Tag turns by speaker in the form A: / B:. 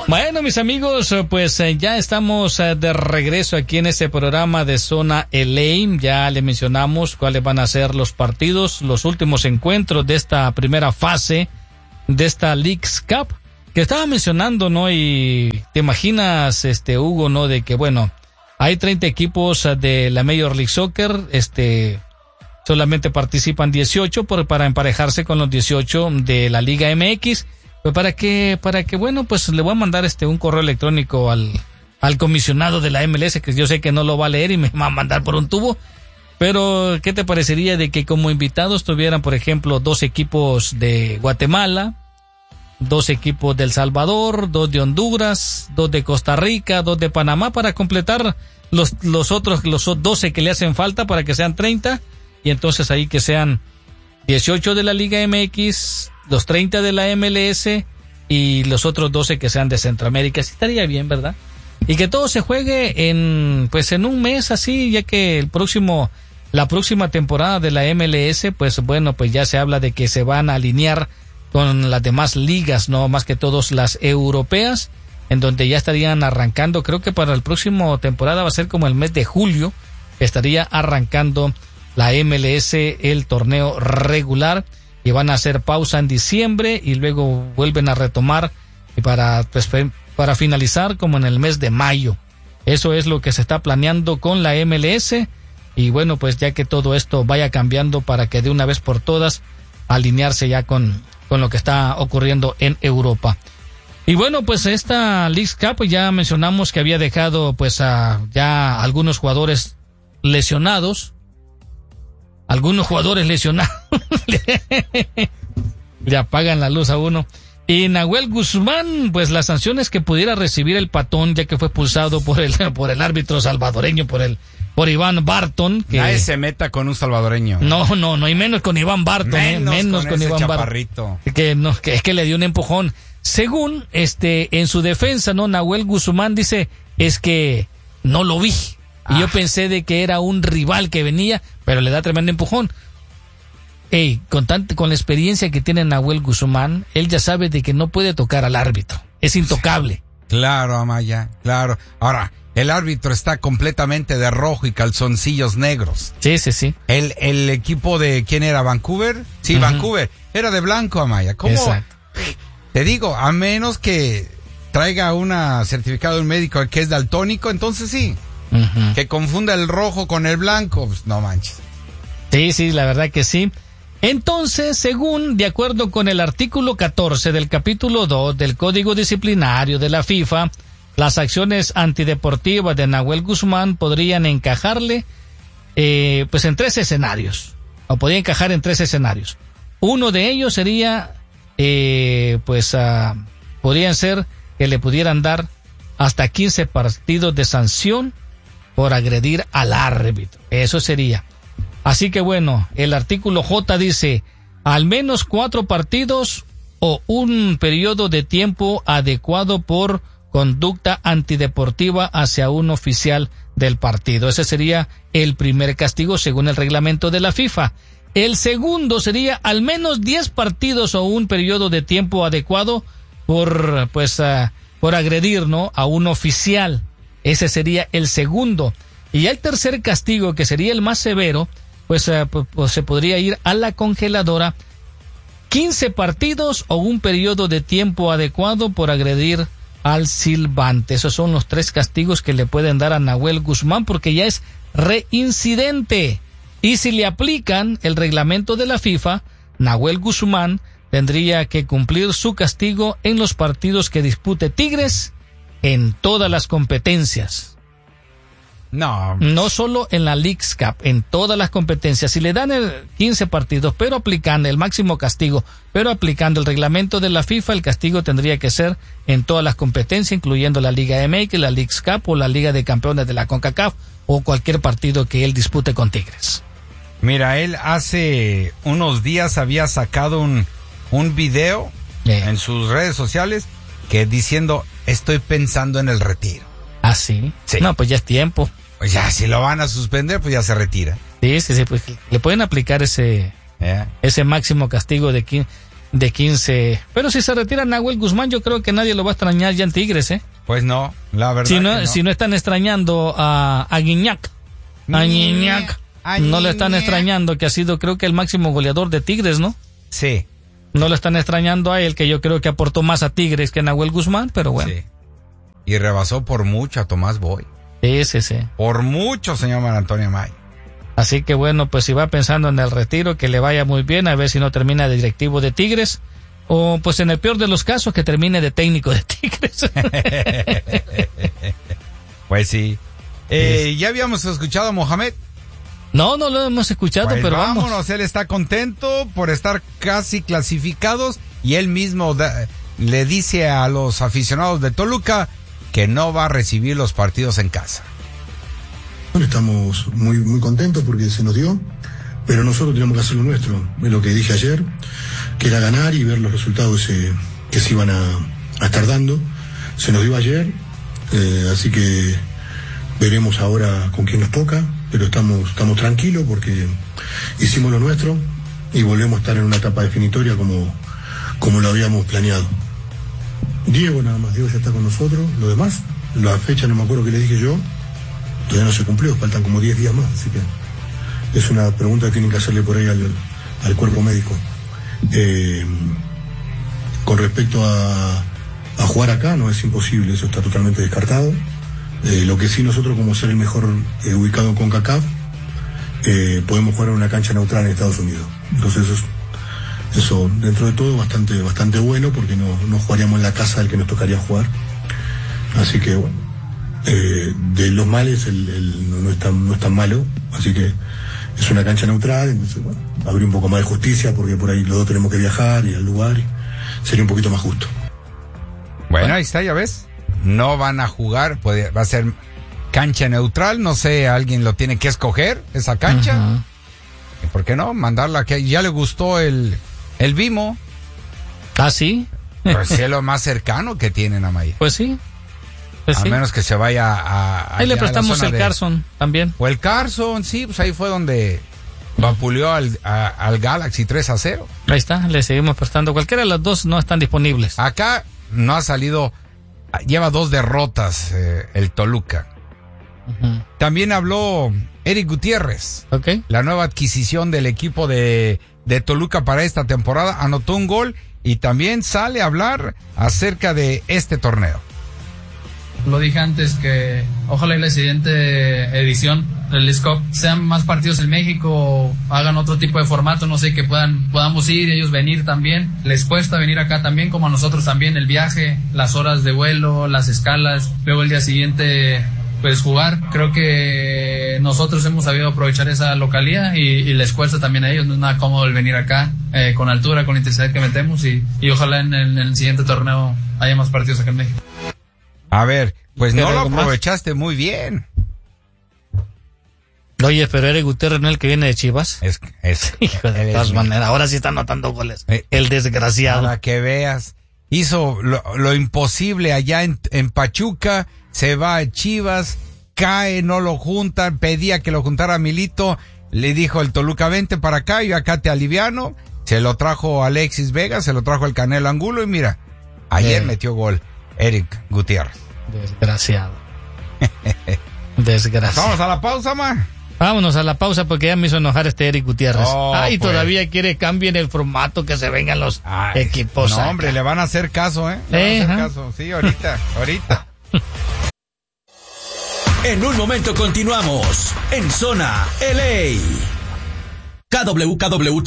A: Bueno, mis amigos, pues ya estamos de regreso aquí en este programa de Zona LA. Ya le mencionamos cuáles van a ser los partidos, los últimos encuentros de esta primera fase de esta Leagues Cup que estaba mencionando, ¿no? Y te imaginas, Hugo, ¿no? De que, bueno, hay 30 equipos de la Major League Soccer, solamente participan 18 para emparejarse con los 18 de la Liga MX. Pues para que, bueno, pues le voy a mandar un correo electrónico al comisionado de la MLS, que yo sé que no lo va a leer y me va a mandar por un tubo. Pero, ¿qué te parecería de que como invitados tuvieran, por ejemplo, 2 equipos de Guatemala, 2 equipos de El Salvador, 2 de Honduras, 2 de Costa Rica, 2 de Panamá, para completar los 12 que le hacen falta para que sean 30, y entonces ahí que sean 18 de la Liga MX, los 30 de la MLS y los otros 12 que sean de Centroamérica? Sí, estaría bien, ¿verdad? Y que todo se juegue en un mes así, ya que la próxima temporada de la MLS, pues bueno, pues ya se habla de que se van a alinear con las demás ligas, no más que todas las europeas, en donde ya estarían arrancando. Creo que para el próximo temporada va a ser como el mes de julio, que estaría arrancando la MLS, el torneo regular, y van a hacer pausa en diciembre y luego vuelven a retomar y para finalizar como en el mes de mayo. Eso es lo que se está planeando con la MLS, y bueno, pues ya que todo esto vaya cambiando para que de una vez por todas alinearse ya con lo que está ocurriendo en Europa. Y bueno, pues esta Leagues Cup ya mencionamos que había dejado pues ya algunos jugadores lesionados. Le apagan la luz a uno. Y Nahuel Guzmán, pues las sanciones que pudiera recibir el patón, ya que fue expulsado por el árbitro salvadoreño, por Iván Barton. Que
B: nadie se meta con un salvadoreño.
A: No, y menos con Iván Barton. Menos con Iván
B: chaparrito.
A: Barton. Es que le dio un empujón. Según en su defensa, ¿no? Nahuel Guzmán dice, es que no lo vi. Y yo pensé de que era un rival que venía, pero le da tremendo empujón. Con la experiencia que tiene Nahuel Guzmán, él ya sabe de que no puede tocar al árbitro. Es intocable.
B: Claro, Amaya, claro. Ahora, el árbitro está completamente de rojo y calzoncillos negros.
A: Sí.
B: El equipo de, ¿quién era? ¿Vancouver? Sí, uh-huh. Vancouver. Era de blanco, Amaya. ¿Cómo?
A: Exacto.
B: Te digo, a menos que traiga una certificado de un médico que es daltónico, entonces sí. Uh-huh. Que confunda el rojo con el blanco, pues no manches.
A: Sí, la verdad que sí. Entonces, de acuerdo con el artículo 14 del capítulo 2 del Código Disciplinario de la FIFA, las acciones antideportivas de Nahuel Guzmán podrían encajarle pues en 3 escenarios, o podría encajar en 3 escenarios. Uno de ellos sería podrían ser que le pudieran dar hasta 15 partidos de sanción por agredir al árbitro. Eso sería. Así que bueno, el artículo J dice, al menos 4 partidos o un periodo de tiempo adecuado por conducta antideportiva hacia un oficial del partido. Ese sería el primer castigo según el reglamento de la FIFA. El segundo sería al menos 10 partidos o un periodo de tiempo adecuado por agredir, ¿no?, a un oficial. Ese sería el segundo. Y el tercer castigo, que sería el más severo, pues se podría ir a la congeladora, 15 partidos o un periodo de tiempo adecuado por agredir al silbante. Esos son los 3 castigos que le pueden dar a Nahuel Guzmán, porque ya es reincidente. Y si le aplican el reglamento de la FIFA, Nahuel Guzmán tendría que cumplir su castigo en los partidos que dispute Tigres en todas las competencias. No solo en la Leagues Cup, en todas las competencias. Si le dan 15 partidos, pero aplicando el máximo castigo, pero aplicando el reglamento de la FIFA, el castigo tendría que ser en todas las competencias, incluyendo la Liga MX, la Leagues Cup o la Liga de Campeones de la CONCACAF, o cualquier partido que él dispute con Tigres.
B: Mira, él hace unos días había sacado un video en sus redes sociales que diciendo, estoy pensando en el retiro.
A: ¿Ah, sí?
B: Sí.
A: No, pues ya es tiempo.
B: Pues ya, si lo van a suspender, pues ya se retira.
A: Sí, pues le pueden aplicar ese máximo castigo de 15. de 15. Pero si se retira Nahuel Guzmán, yo creo que nadie lo va a extrañar ya en Tigres, ¿eh?
B: Pues no, la verdad.
A: Si no están extrañando a Guiñac. A Guiñac. No lo están extrañando, que ha sido, creo que, el máximo goleador de Tigres, ¿no?
B: Sí.
A: No lo están extrañando a él, que yo creo que aportó más a Tigres que a Nahuel Guzmán, pero bueno. Sí.
B: Y rebasó por mucho a Tomás Boy.
A: Sí.
B: Por mucho, señor Manuel Antonio Amaya.
A: Así que bueno, pues si va pensando en el retiro, que le vaya muy bien, a ver si no termina de directivo de Tigres, o pues en el peor de los casos, que termine de técnico de Tigres.
B: Pues sí. ¿Ya habíamos escuchado a Mohamed?
A: No lo hemos escuchado,
B: pues
A: pero
B: vámonos. Él está contento por estar casi clasificados y él mismo le dice a los aficionados de Toluca que no va a recibir los partidos en casa.
C: Estamos muy contentos porque se nos dio, pero nosotros tenemos que hacer lo nuestro. Es lo que dije ayer, que era ganar y ver los resultados que se iban a estar dando. Se nos dio ayer, así que veremos ahora con quién nos toca, pero estamos tranquilos porque hicimos lo nuestro y volvemos a estar en una etapa definitoria como lo habíamos planeado. Diego nada más, Diego ya está con nosotros, lo demás, la fecha no me acuerdo qué le dije yo, todavía no se cumplió, faltan como 10 días más, así que es una pregunta que tienen que hacerle por ahí al cuerpo médico. Con respecto a jugar acá, no es imposible, eso está totalmente descartado. Lo que sí, nosotros, como ser el mejor ubicado en CONCACAF, podemos jugar en una cancha neutral en Estados Unidos. Entonces eso dentro de todo bastante bueno, porque no jugaríamos en la casa del que nos tocaría jugar. Así que bueno, de los males no es tan malo, así que es una cancha neutral. Entonces bueno, habría un poco más de justicia, porque por ahí los dos tenemos que viajar y al lugar, y sería un poquito más justo.
B: Bueno, ahí está, ya ves. No van a jugar, va a ser cancha neutral, no sé, alguien lo tiene que escoger, esa cancha. Uh-huh. ¿Y por qué no? Mandarla, que ya le gustó el Vimo.
A: ¿Ah, sí?
B: Pues es lo más cercano que tienen a Maya.
A: Pues sí.
B: A menos que se vaya a
A: ahí le prestamos el Carson también.
B: O el Carson, sí, pues ahí fue donde vapuleó al Galaxy 3-0.
A: Ahí está, le seguimos prestando. Cualquiera de las dos no están disponibles.
B: Acá no ha salido, lleva 2 derrotas el Toluca. Uh-huh. También habló Eric Gutiérrez.
A: Okay.
B: La nueva adquisición del equipo de Toluca para esta temporada. Anotó un gol y también sale a hablar acerca de este torneo.
D: Lo dije antes, que ojalá y la siguiente edición del Leagues Cup sean más partidos en México, hagan otro tipo de formato, no sé, que podamos ir, ellos venir también. Les cuesta venir acá también, como a nosotros también, el viaje, las horas de vuelo, las escalas, luego el día siguiente pues jugar. Creo que nosotros hemos sabido aprovechar esa localía y les cuesta también a ellos. No es nada cómodo el venir acá, con altura, con la intensidad que metemos, y ojalá en el siguiente torneo haya más partidos acá en México.
B: A ver, pues no lo aprovechaste muy bien.
A: Oye, pero Eric Gutiérrez no es el que viene de Chivas. Hijo de todas maneras, ahora sí está anotando goles. El desgraciado.
B: Para que veas, hizo lo imposible allá en Pachuca, se va a Chivas, cae, no lo juntan, pedía que lo juntara Milito, le dijo el Toluca, vente para acá, yo acá te aliviano, se lo trajo Alexis Vega, se lo trajo el Canelo Angulo, y mira, ayer metió gol Eric Gutiérrez.
A: Desgraciado. Desgraciado.
B: Vamos a la pausa, ma.
A: Vámonos a la pausa, porque ya me hizo enojar este Eric Gutiérrez.
B: Pues.
A: Todavía quiere cambien el formato, que se vengan los equipos.
B: No, acá. Hombre, le van a hacer caso, ¿eh? Le van a hacer caso. Sí, ahorita.
E: En un momento continuamos en Zona LA. KWKW